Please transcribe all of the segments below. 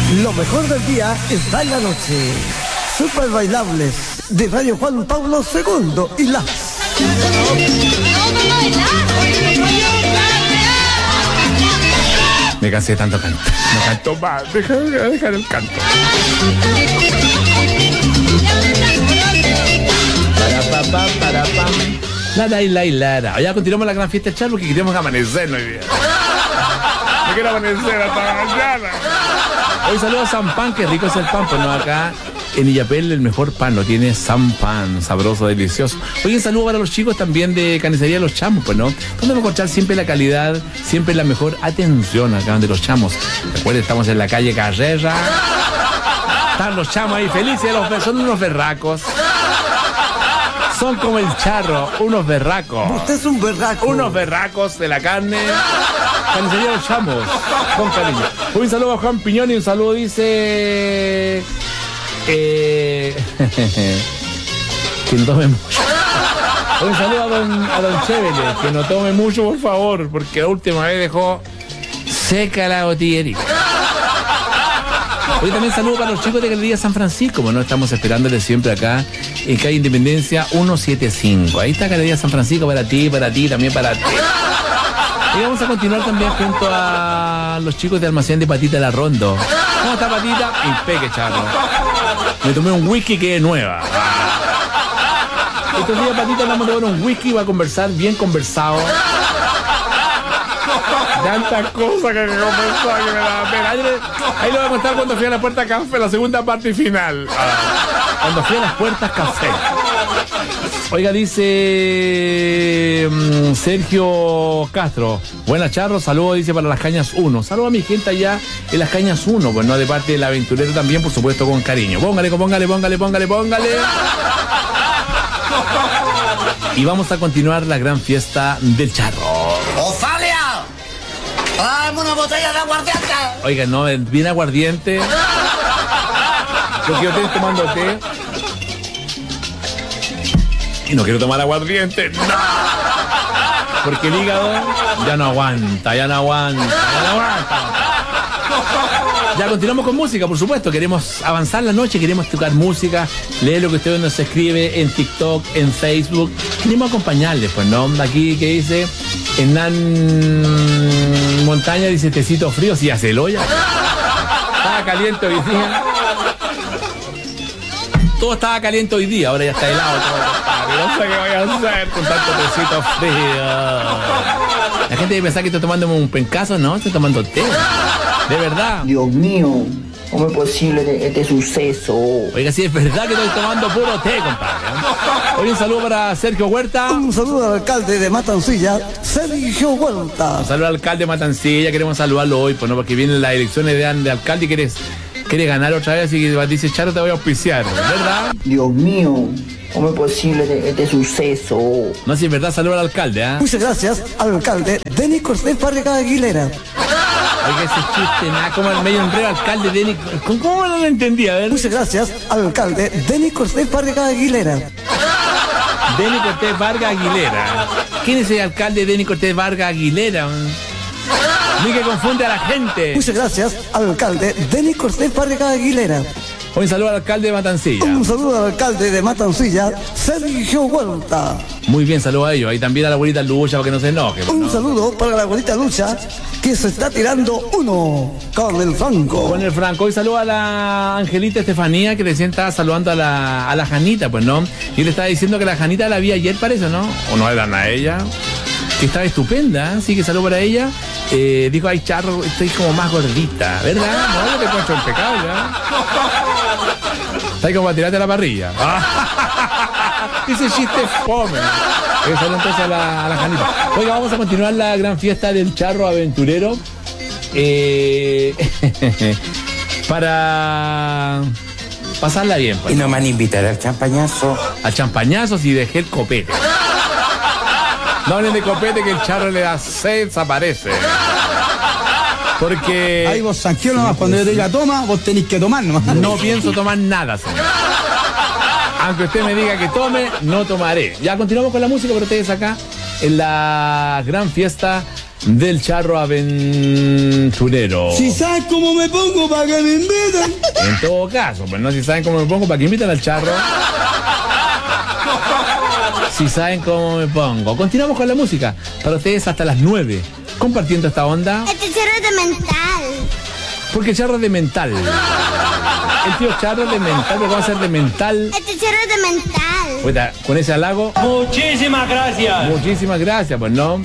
Lo mejor del día está en la noche. Super bailables de Radio Juan Pablo II y las... Me cansé de tanto cantar. No canto más. Dejar el canto. Para pam. La. Ya continuamos la gran fiesta del Charro porque queremos amanecer hoy día. Me quiero amanecer hasta mañana. Hoy saludo a San Pan, que rico es el pan, pues no, acá en Illapel el mejor pan lo tiene San Pan, sabroso, delicioso. Hoy un saludo para los chicos también de Carnicería Los Chamos, pues no, donde vamos a encontrar siempre la calidad, siempre la mejor atención acá de Los Chamos. Recuerden, estamos en la calle Carrera, están los chamos ahí felices, son unos berracos. Son como el Charro, unos berracos. Usted es un berraco. Unos berracos de la carne. Carnicería Los Chamos, con cariño. Un saludo a Juan Piñón y un saludo dice... que no tome mucho. Un saludo a don Chévere, que no tome mucho, por favor, porque la última vez dejó seca la botillería. Hoy también saludo para los chicos de Galería San Francisco, bueno, estamos esperándoles siempre acá en calle Independencia 175. Ahí está Galería San Francisco para ti, también para ti. Y vamos a continuar también junto a los chicos de Almacén de Patita La Rondo. ¿Cómo está Patita? Impeque, Charro. Me tomé un whisky que es nueva. Estos días Patita vamos a tomar un whisky y va a conversar bien conversado. Tantas cosas que me conversaba que me daba pena. Ahí lo voy a contar cuando fui a la Puerta Café, la segunda parte y final. Cuando fui a las Puertas Café. Oiga, dice Sergio Castro. Buenas, Charro, saludos, dice, para Las Cañas 1. Saludos a mi gente allá en Las Cañas 1, pues no, de parte del aventurero también, por supuesto, con cariño. Póngale. Y vamos a continuar la gran fiesta del Charro. ¡Ofalia! ¡Dame una botella de aguardiente! Oiga, no, bien aguardiente. Porque yo estoy tomando té. Y no quiero tomar aguardiente, no. Porque el hígado ya no aguanta. Ya continuamos con música, por supuesto. Queremos avanzar la noche, queremos tocar música, leer lo que usted nos escribe en TikTok, en Facebook. Queremos acompañarles, pues, ¿no? Aquí que dice Hernán Montaña, dice tecito frío, si hace el olla. Estaba caliente hoy día. Todo estaba caliente hoy día, ahora ya está helado todo, compadre. No sé qué voy a hacer con tanto tecito frío. La gente debe pensar que estoy tomando un pencazo, no, estoy tomando té. De verdad. Dios mío, ¿cómo es posible este suceso? Oiga, sí es verdad que estoy tomando puro té, compadre. Hoy un saludo para Sergio Huerta. Un saludo al alcalde de Matancilla, Sergio Huerta. Un saludo al alcalde de Matancilla, queremos saludarlo hoy, pues no, porque vienen las elecciones de alcalde y quieres ganar otra vez, y dice, Charo, te voy a auspiciar, ¿verdad? Dios mío, ¿cómo es posible este suceso? No, si es verdad, saludo al alcalde, ¿ah? Muchas gracias al alcalde Denis Cortés Fábrega Aguilera. Oiga, ese chiste, nada, como el medio enredo, alcalde Denis. ¿Cómo no lo entendí? A ver. Muchas gracias al alcalde Denis Cortés Fábrega Aguilera. Denis Cortés Vargas Aguilera. ¿Quién es el alcalde Denis Cortés Vargas Aguilera? Ni que confunde a la gente. Muchas gracias al alcalde Denis Cortés Fábrega Aguilera. Un saludo al alcalde de Matancilla. Un saludo al alcalde de Matancilla, Sergio Huerta. Muy bien, saludo a ellos. Y también a la abuelita Lucha, para que no se enoje. Un saludo para la abuelita Lucha, que se está tirando uno con el Franco. Con el Franco. Y saludo a la Angelita Estefanía, que recién estaba saludando a la Janita, pues, ¿no? Y le estaba diciendo que la Janita la vi ayer, parece, ¿no? O no eran a ella. Que estaba estupenda, así que saludo para ella. Dijo, ay, Charro, estoy como más gordita, ¿verdad? No, yo te encuentro impecable, ¿eh? Está ahí como para tirarte a la parrilla. Ese chiste es fome. Saludo entonces a la Janita. Oiga, vamos a continuar la gran fiesta del Charro Aventurero. Para pasarla bien, pues. Y no me van a invitar al champañazo. Al champañazo si dejé el copete. No hablen de copete, que el Charro le da sed, desaparece. Porque... Ahí vos tranquilo nomás, cuando yo te diga toma, vos tenés que tomar nomás. No pienso tomar nada, señor. Aunque usted me diga que tome, no tomaré. Ya continuamos con la música, pero ustedes acá en la gran fiesta del charro aventurero. Si sabes cómo me pongo para que me inviten. En todo caso, pues no, si saben cómo me pongo, ¿para que invitan al charro? Si saben cómo me pongo. Continuamos con la música. Para ustedes hasta las 9. Compartiendo esta onda. Este charro es de mental. Porque charro es de mental. El tío charro es de mental, pero va a ser de mental. Este charro es de mental. Oiga, con ese halago. Muchísimas gracias. Muchísimas gracias, pues no.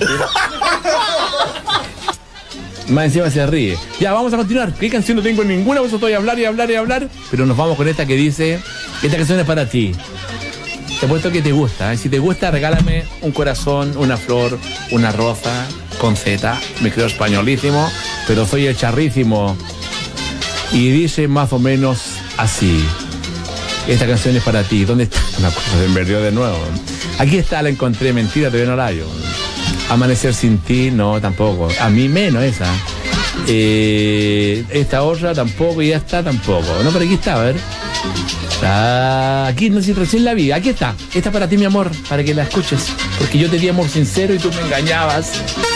Más encima se ríe. Ya, vamos a continuar. ¿Qué canción no tengo ninguna? Por eso estoy a hablar y hablar y hablar. Pero nos vamos con esta que dice: esta canción es para ti. Te apuesto que te gusta. Si te gusta, regálame un corazón, una flor, una rosa con Z. Me creo españolísimo, pero soy el charrísimo. Y dice más o menos así: esta canción es para ti. ¿Dónde está? Una cosa se me perdió de nuevo. Aquí está, la encontré. Mentira, todavía no la hallo. Amanecer sin ti, no, tampoco. A mí menos esa. Esta otra tampoco, y esta tampoco. No, pero aquí está, a ver. Aquí, no sé si recién la vi. Aquí está. Esta para ti, mi amor, para que la escuches. Porque yo te di amor sincero y tú me engañabas.